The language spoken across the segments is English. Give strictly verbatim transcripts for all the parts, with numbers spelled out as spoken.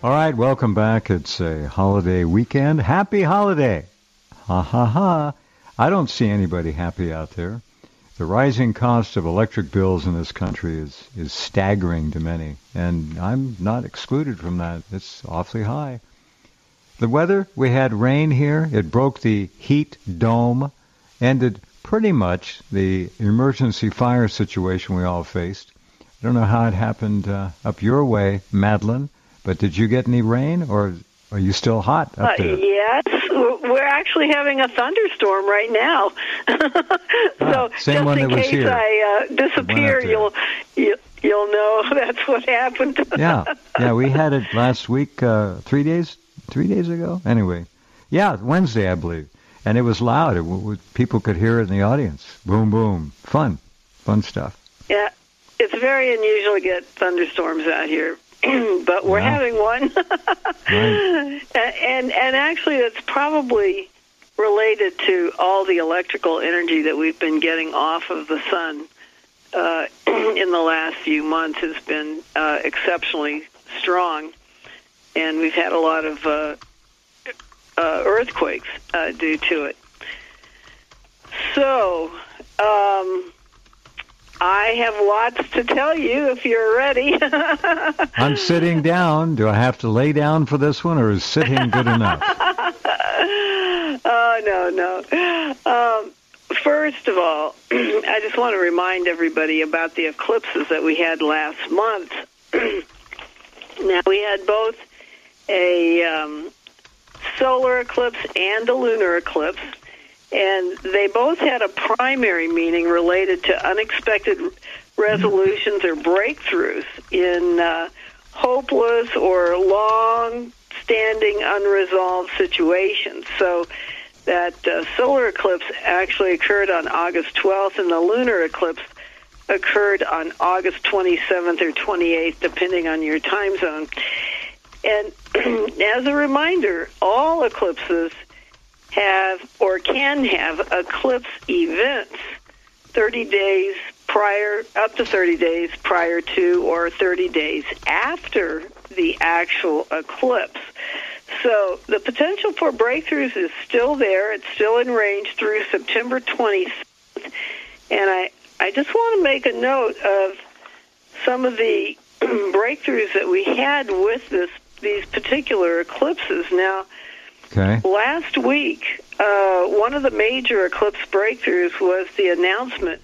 All right, welcome back. It's a holiday weekend. Happy holiday. Ha, ha, ha. I don't see anybody happy out there. The rising cost of electric bills in this country is, is staggering to many, and I'm not excluded from that. It's awfully high. The weather, we had rain here. It broke the heat dome, ended pretty much the emergency fire situation we all faced. I don't know how it happened uh, up your way, Madeline, but did you get any rain, or are you still hot up there? Uh, yes, we're actually having a thunderstorm right now. so ah, same just one in that was case here. I uh, disappear, you'll you, you'll know that's what happened. yeah, yeah, we had it last week, uh, three days, three days ago. Anyway, yeah, Wednesday, I believe, and it was loud. It, w- people could hear it in the audience. Boom, boom, fun, fun stuff. Yeah, it's very unusual to get thunderstorms out here. But we're yeah. having one. right. and and actually it's probably related to all the electrical energy that we've been getting off of the sun uh, in the last few months has been uh, exceptionally strong. And we've had a lot of uh, uh, earthquakes uh, due to it. So, um... I have lots to tell you if you're ready. I'm sitting down. Do I have to lay down for this one, or is sitting good enough? Oh, no, no. Um, first of all, I just want to remind everybody about the eclipses that we had last month. Now, we had both a um, solar eclipse and a lunar eclipse. And they both had a primary meaning related to unexpected resolutions or breakthroughs in uh, hopeless or long-standing unresolved situations. So that uh, solar eclipse actually occurred on August twelfth, and the lunar eclipse occurred on August twenty-seventh or twenty-eighth, depending on your time zone. And as a reminder, all eclipses have or can have eclipse events thirty days prior, up to thirty days prior to, or thirty days after the actual eclipse. So the potential for breakthroughs is still there. It's still in range through September twenty-seventh. And I, I just want to make a note of some of the breakthroughs that we had with this these particular eclipses. Now, Okay. last week, uh, one of the major eclipse breakthroughs was the announcement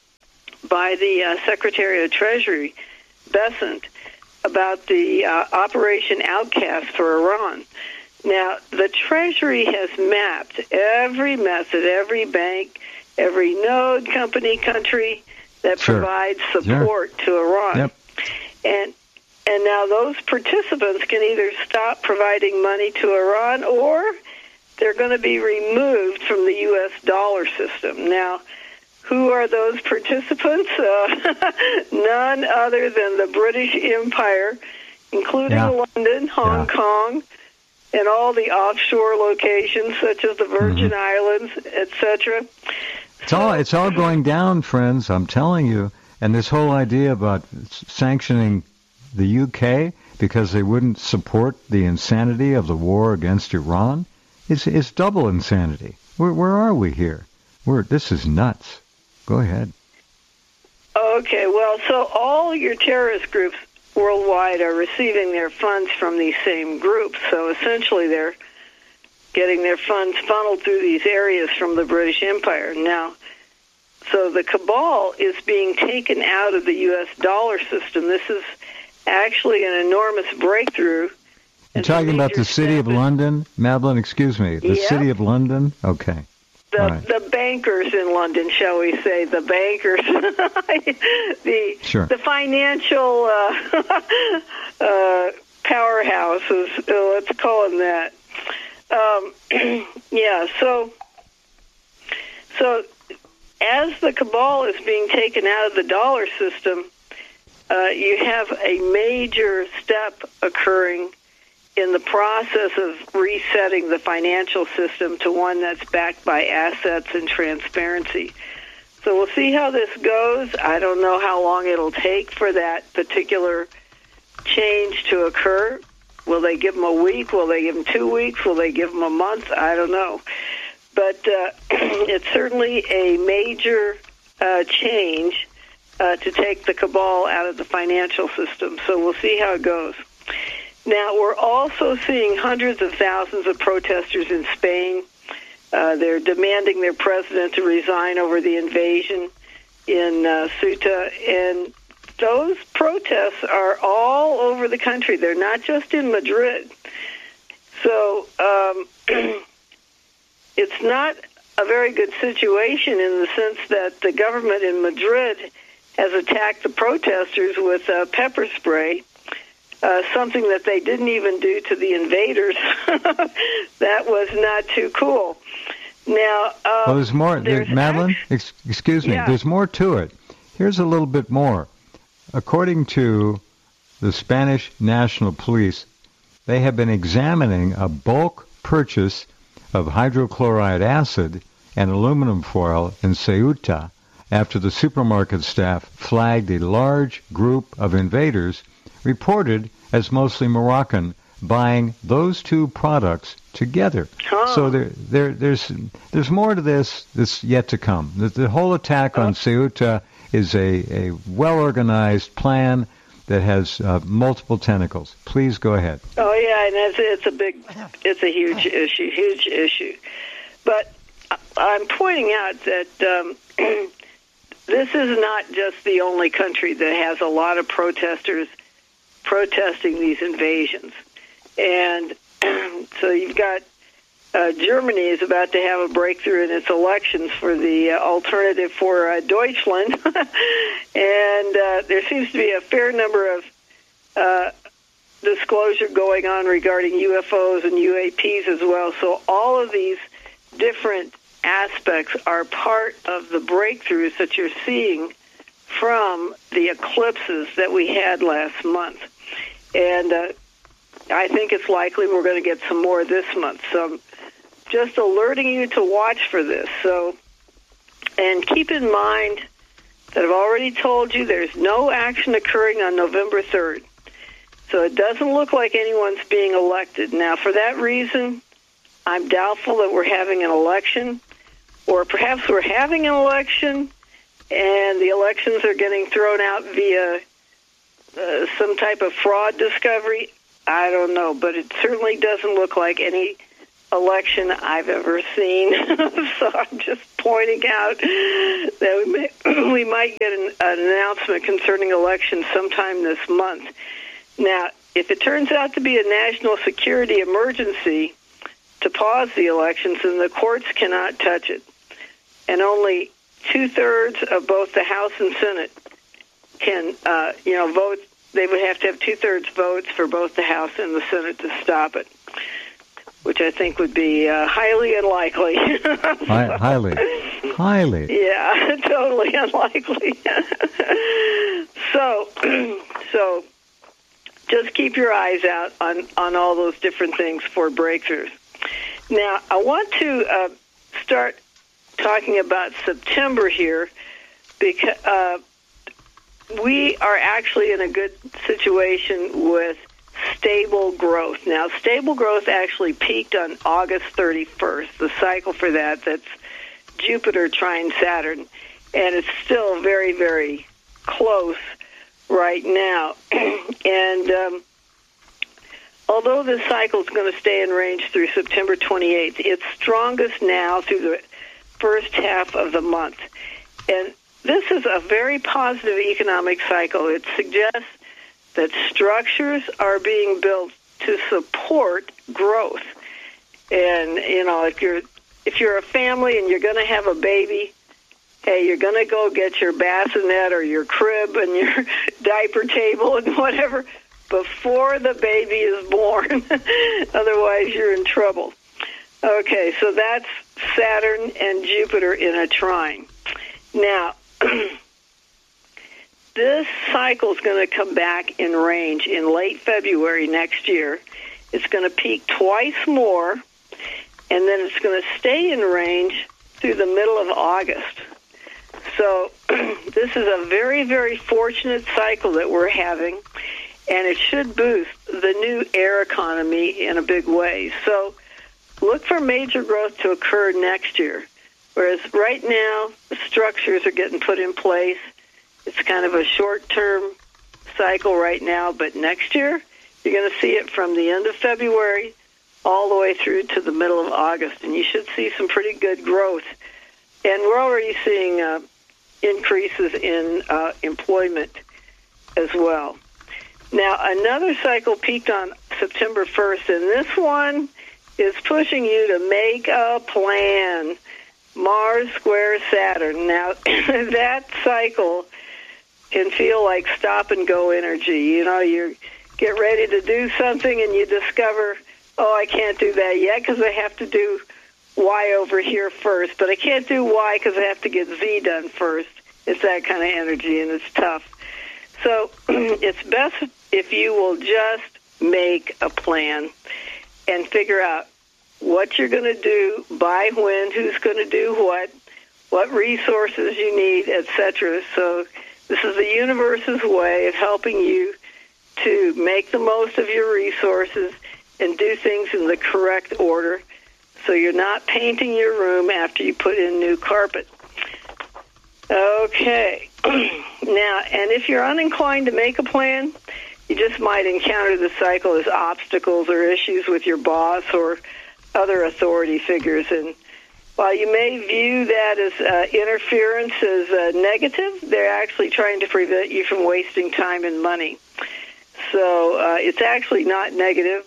by the uh, Secretary of Treasury, Bessent, about the uh, Operation Outcast for Iran. Now, the Treasury has mapped every method, every bank, every node, company, country that Sure. provides support Sure. to Iran. Yep. And And now those participants can either stop providing money to Iran, or they're going to be removed from the U S dollar system. Now, who are those participants? Uh, none other than the British Empire, including Yeah. London, Hong Yeah. Kong, and all the offshore locations such as the Virgin Mm-hmm. Islands, et cetera. It's all it's all going down, friends. I'm telling you. And this whole idea about sanctioning the U K because they wouldn't support the insanity of the war against Iran is is double insanity. Where where are we here? We're this is nuts. Go ahead. Okay, well, so all your terrorist groups worldwide are receiving their funds from these same groups. So essentially they're getting their funds funneled through these areas from the British Empire. Now, so the cabal is being taken out of the U S dollar system. This is actually an enormous breakthrough. You're talking about the city of London? Madeline, excuse me. The Yep. city of London? Okay. The, All right. the bankers in London, shall we say, the bankers, the Sure. the financial uh, uh, powerhouses, uh, let's call them that. Um, yeah, so so as the cabal is being taken out of the dollar system, uh, you have a major step occurring in the process of resetting the financial system to one that's backed by assets and transparency. So we'll see how this goes. I don't know how long it'll take for that particular change to occur. Will they give them a week? Will they give them two weeks? Will they give them a month? I don't know. But uh, it's certainly a major uh, change uh, to take the cabal out of the financial system. So we'll see how it goes. Now, we're also seeing hundreds of thousands of protesters in Spain. Uh, they're demanding their president to resign over the invasion in uh, Ceuta. And those protests are all over the country. They're not just in Madrid. So um, it's not a very good situation in the sense that the government in Madrid has attacked the protesters with uh, pepper spray, uh, something that they didn't even do to the invaders. That was not too cool. Now, um, well, there's more. there's Madeline, ex- excuse me. Yeah. There's more to it. Here's a little bit more. According to the Spanish National Police, they have been examining a bulk purchase of hydrochloride acid and aluminum foil in Ceuta after the supermarket staff flagged a large group of invaders, reported as mostly Moroccan, buying those two products together. Oh. So there, there, there's there's more to this that's yet to come. The, the whole attack on Ceuta is a, a well-organized plan that has uh, multiple tentacles. Please go ahead. Oh yeah, and it's, it's a big, it's a huge issue, huge issue. But I'm pointing out that um, this is not just the only country that has a lot of protesters protesting these invasions, and so you've got uh, Germany is about to have a breakthrough in its elections for the uh, alternative for uh, Deutschland, and uh, there seems to be a fair number of uh, disclosure going on regarding U F Os and U A Ps as well. So all of these different aspects are part of the breakthroughs that you're seeing from the eclipses that we had last month. And uh, I think it's likely we're going to get some more this month. So I'm just alerting you to watch for this. So, and keep in mind that I've already told you there's no action occurring on November third. So it doesn't look like anyone's being elected. Now, for that reason, I'm doubtful that we're having an election, or perhaps we're having an election and the elections are getting thrown out via uh, some type of fraud discovery. I don't know, but it certainly doesn't look like any election I've ever seen. So I'm just pointing out that we, may, we might get an, an announcement concerning elections sometime this month. Now, if it turns out to be a national security emergency to pause the elections, then the courts cannot touch it. And only two-thirds of both the House and Senate can, uh, you know, vote. They would have to have two-thirds votes for both the House and the Senate to stop it, which I think would be uh, highly unlikely. Hi- highly. Highly. Yeah, totally unlikely. so, so just keep your eyes out on, on all those different things for breakthroughs. Now, I want to uh, start talking about September here, because uh, we are actually in a good situation with stable growth. Now, stable growth actually peaked on August thirty-first, the cycle for that, that's Jupiter trine Saturn, and it's still very, very close right now. And um, although this cycle is going to stay in range through September twenty-eighth, it's strongest now through the first half of the month. And this is a very positive economic cycle. It suggests that structures are being built to support growth. And, you know, if you're if you're a family and you're going to have a baby, hey, you're going to go get your bassinet or your crib and your diaper table and whatever before the baby is born. Otherwise, you're in trouble. Okay, so that's Saturn and Jupiter in a trine. Now, this cycle is going to come back in range in late February next year. It's going to peak twice more, and then it's going to stay in range through the middle of August. So this is a very, very fortunate cycle that we're having. and it should boost the new air economy in a big way. So look for major growth to occur next year, whereas right now the structures are getting put in place. It's kind of a short-term cycle right now, but next year you're going to see it from the end of February all the way through to the middle of August, and you should see some pretty good growth. And we're already seeing uh, increases in uh, employment as well. Now, another cycle peaked on September first, and this one is pushing you to make a plan. Mars square Saturn. Now, that cycle can feel like stop-and-go energy. You know, you get ready to do something, and you discover, oh, I can't do that yet because I have to do Y over here first, but I can't do Y because I have to get Z done first. It's that kind of energy, and it's tough. So it's best if you will just make a plan and figure out what you're going to do, by when, who's going to do what, what resources you need, et cetera. So this is the universe's way of helping you to make the most of your resources and do things in the correct order so you're not painting your room after you put in new carpet. Okay. Now, and if you're uninclined to make a plan, you just might encounter the cycle as obstacles or issues with your boss or other authority figures. And while you may view that as uh, interference as uh, negative, they're actually trying to prevent you from wasting time and money. So uh, it's actually not negative,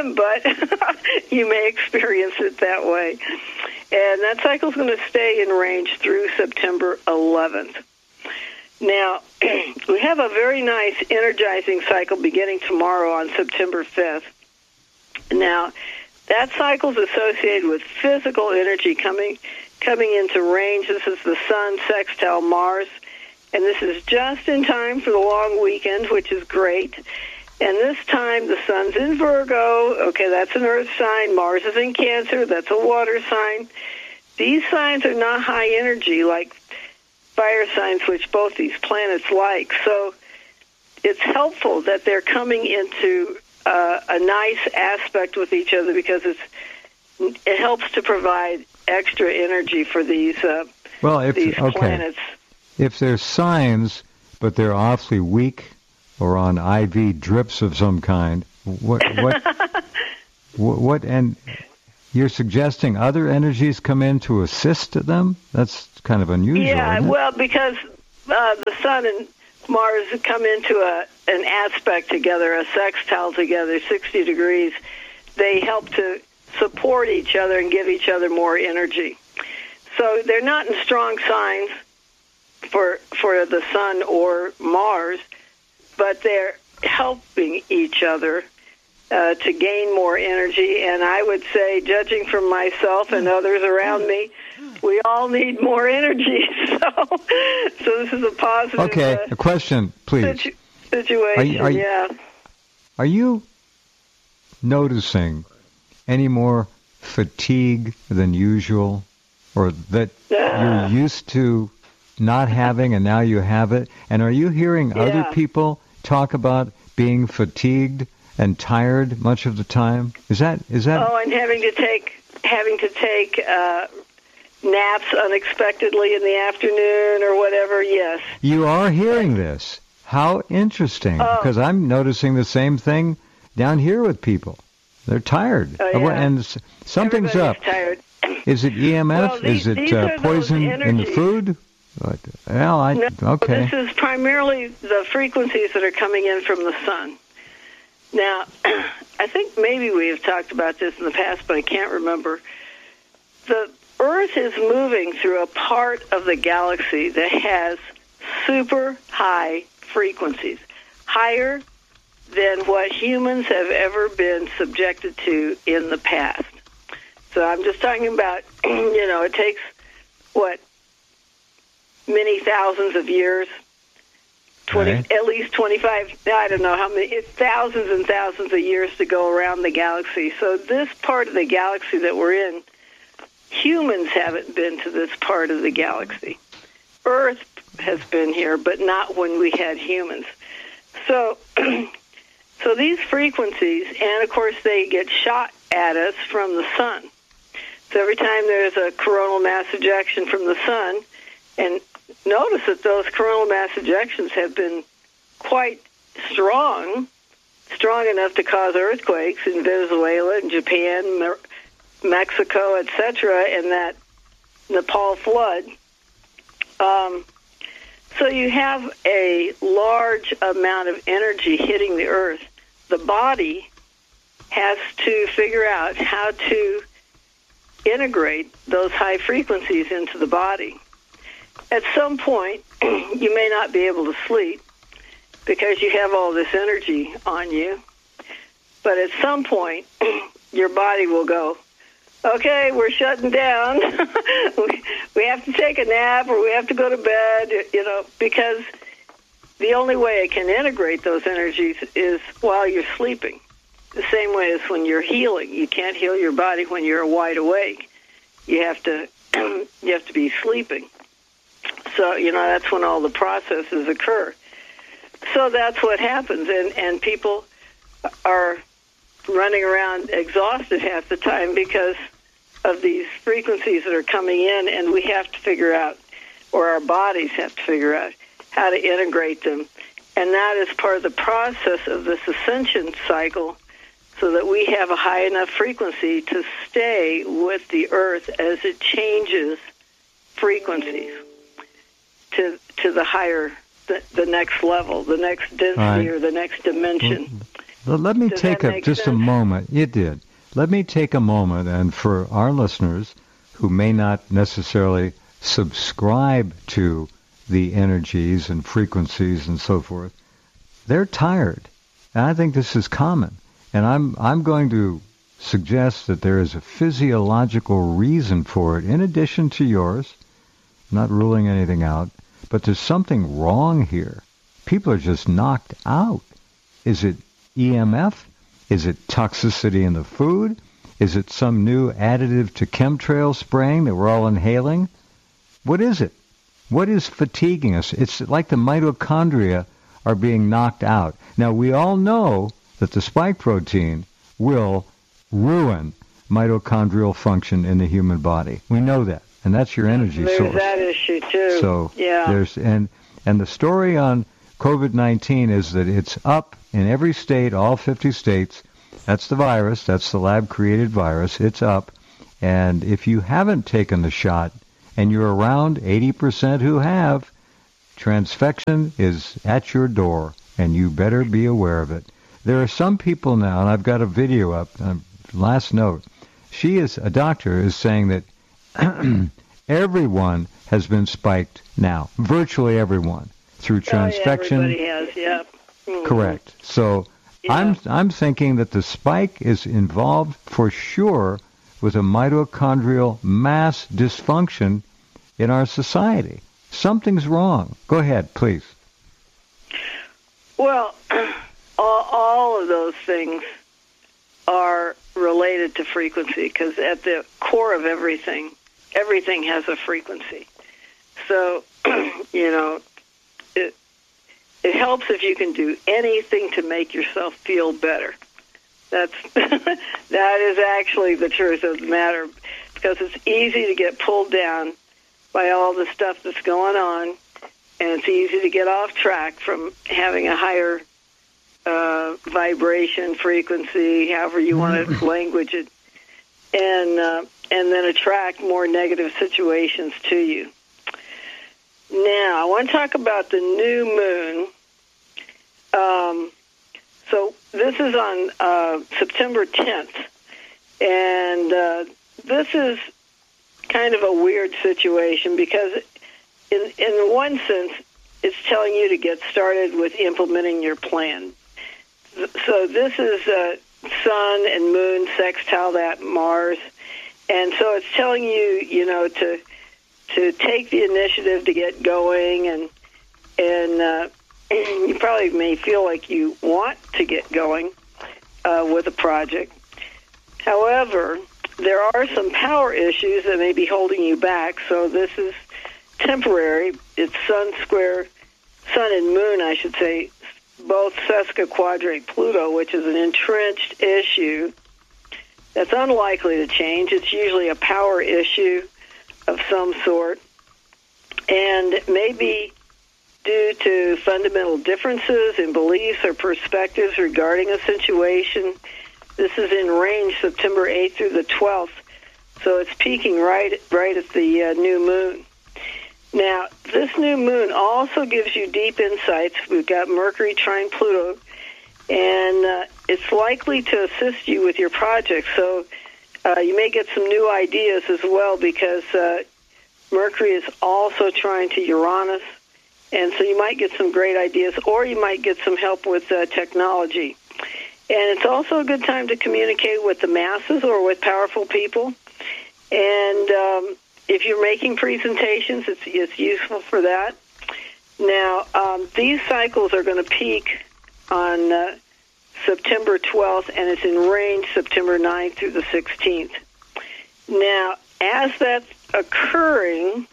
but you may experience it that way. And that cycle is going to stay in range through September eleventh. Now, we have a very nice energizing cycle beginning tomorrow on September fifth. Now, that cycle is associated with physical energy coming coming into range. This is the Sun sextile Mars, and this is just in time for the long weekend, which is great. And this time, the Sun's in Virgo. Okay, that's an Earth sign. Mars is in Cancer. That's a water sign. These signs are not high energy like fire signs, which both these planets like. So it's helpful that they're coming into uh, a nice aspect with each other because it's it helps to provide extra energy for these uh, well, if, these okay. planets. If they're signs, but they're awfully weak or on I V drips of some kind, what what what, what and you're suggesting other energies come in to assist them? That's kind of unusual. Yeah, isn't it? well, because uh, the Sun and Mars come into a an aspect together, a sextile together, sixty degrees. They help to support each other and give each other more energy. So they're not in strong signs for for the Sun or Mars, but they're helping each other uh, to gain more energy. And I would say, judging from myself and others around me, we all need more energy. So, so this is a positive Okay, uh, a question, please. situ- situation. Are you, are you, yeah. Are you noticing any more fatigue than usual, or that Uh, you're used to not having and now you have it? And are you hearing Yeah. other people talk about being fatigued and tired much of the time? Is that is that? Oh, and having to take having to take uh, naps unexpectedly in the afternoon or whatever. Yes. You are hearing this. How interesting! Oh. Because I'm noticing the same thing down here with people. They're tired, Oh, yeah. and s- something's Everybody's up. tired. Is it E M F? Well, these- Is it these uh, are those poison in the energies. food? What? Well, I No, okay. this is primarily the frequencies that are coming in from the Sun. Now, I think maybe we have talked about this in the past, but I can't remember. The Earth is moving through a part of the galaxy that has super high frequencies, higher than what humans have ever been subjected to in the past. So I'm just talking about, you know, it takes, what, many thousands of years, twenty, Right. at least twenty-five, I don't know how many, it's thousands and thousands of years to go around the galaxy. So this part of the galaxy that we're in, humans haven't been to this part of the galaxy. Earth has been here, but not when we had humans. So So these frequencies, and of course they get shot at us from the sun. So every time there's a coronal mass ejection from the sun, and notice that those coronal mass ejections have been quite strong, strong enough to cause earthquakes in Venezuela and Japan, Me- Mexico, et cetera, and that Nepal flood. Um, so you have a large amount of energy hitting the earth. The body has to figure out how to integrate those high frequencies into the body. At some point, you may not be able to sleep because you have all this energy on you. But at some point, your body will go, okay, we're shutting down. we, we have to take a nap or we have to go to bed, you know, because the only way it can integrate those energies is while you're sleeping. The same way as when you're healing. You can't heal your body when you're wide awake. You have to you have to be sleeping. So, you know, that's when all the processes occur. So that's what happens. And, and people are running around exhausted half the time because of these frequencies that are coming in, and we have to figure out, or our bodies have to figure out, how to integrate them. And that is part of the process of this ascension cycle, so that we have a high enough frequency to stay with the earth as it changes frequencies to to the higher, the, the next level, the next density, right, or the next dimension. Well, let me Does take a, just sense? a moment. It did. Let me take a moment, and for our listeners who may not necessarily subscribe to the energies and frequencies and so forth, they're tired. And I think this is common. And I'm I'm going to suggest that there is a physiological reason for it, in addition to yours. I'm not ruling anything out, but there's something wrong here. People are just knocked out. Is it E M F? Is it toxicity in the food? Is it some new additive to chemtrail spraying that we're all inhaling? What is it? What is fatiguing us? It's like the mitochondria are being knocked out. Now, we all know that the spike protein will ruin mitochondrial function in the human body. We know that, and that's your energy there's source. There's that issue, too. So yeah. there's and and the story on COVID nineteen is that it's up in every state, all fifty states. That's the virus. That's the lab-created virus. It's up. And if you haven't taken the shot, and you're around eighty percent who have, transfection is at your door, and you better be aware of it. There are some people now, and I've got a video up, um, last note. She is, a doctor is saying that everyone has been spiked now, virtually everyone, through transfection. Oh, yeah, everybody has, yeah. Mm-hmm. Correct. So yeah. I'm I'm thinking that the spike is involved for sure with a mitochondrial mass dysfunction in our society. Something's wrong. Go ahead, please. Well, all, all of those things are related to frequency, because at the core of everything, everything has a frequency. So, you know, it it helps if you can do anything to make yourself feel better. That's that is actually the truth of the matter, because it's easy to get pulled down by all the stuff that's going on, and it's easy to get off track from having a higher uh, vibration, frequency, however you want to language it, and uh, and then attract more negative situations to you. Now, I want to talk about the new moon. Um, so this is on uh, September tenth, and uh, this is kind of a weird situation, because in in one sense, it's telling you to get started with implementing your plan. So this is uh, Sun and Moon sextile that Mars, and so it's telling you, you know, to to take the initiative to get going, and and uh, you probably may feel like you want to get going uh, with a project. However, there are some power issues that may be holding you back, so this is temporary. It's Sun square, Sun and Moon, I should say, both sesquiquadrate Pluto, which is an entrenched issue that's unlikely to change. It's usually a power issue of some sort, and it may be due to fundamental differences in beliefs or perspectives regarding a situation. This is in range September eighth through the twelfth, so it's peaking right, right at the uh, new moon. Now, this new moon also gives you deep insights. We've got Mercury trine Pluto, and uh, it's likely to assist you with your project. So uh, you may get some new ideas as well, because uh, Mercury is also trine to Uranus, and so you might get some great ideas, or you might get some help with uh, technology. And it's also a good time to communicate with the masses or with powerful people. And um, if you're making presentations, it's, it's useful for that. Now, um, these cycles are going to peak on uh, September twelfth, and it's in range September ninth through the sixteenth. Now, as that's occurring,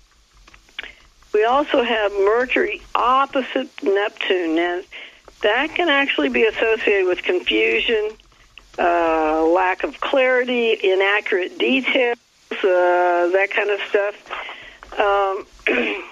we also have Mercury opposite Neptune. Now, that can actually be associated with confusion, uh, lack of clarity, inaccurate details, uh, that kind of stuff. Um,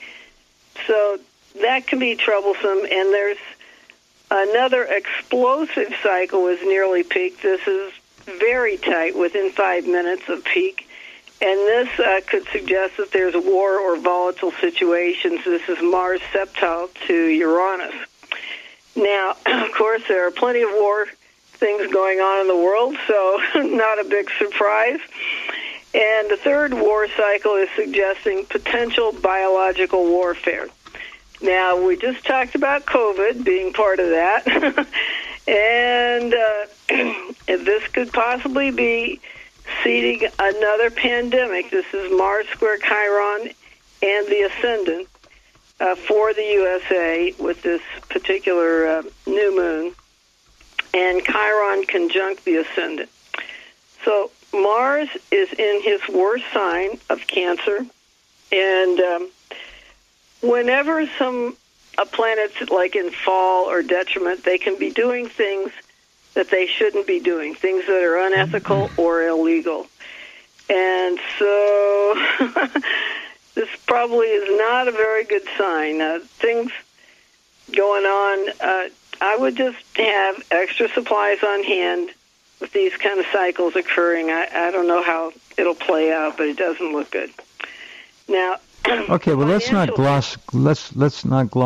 so that can be troublesome. And there's another explosive cycle is nearly peaked. This is very tight, within five minutes of peak. And this uh, could suggest that there's war or volatile situations. This is Mars sextile to Uranus. Now, of course, there are plenty of war things going on in the world, so not a big surprise. And the third war cycle is suggesting potential biological warfare. Now, we just talked about COVID being part of that. And uh, this could possibly be seeding another pandemic. This is Mars square Chiron and the Ascendant uh, for the U S A with this particular uh, new moon, and Chiron conjunct the Ascendant. So Mars is in his worst sign of Cancer, and um, whenever some a planet's like in fall or detriment, they can be doing things that they shouldn't be doing, things that are unethical or illegal. And so this probably is not a very good sign. Uh, things going on, uh, I would just have extra supplies on hand with these kind of cycles occurring. I, I don't know how it'll play out, but it doesn't look good. Now, okay, well, let's not gloss, let's, let's not gloss